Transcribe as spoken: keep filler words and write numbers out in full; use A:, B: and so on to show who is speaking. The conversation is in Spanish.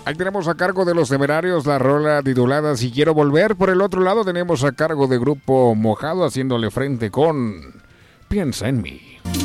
A: Ahí tenemos a cargo de Los Temerarios la rola titulada Si Quiero Volver. Por el otro lado tenemos a cargo de Grupo Mojado haciéndole frente con Piensa en mí.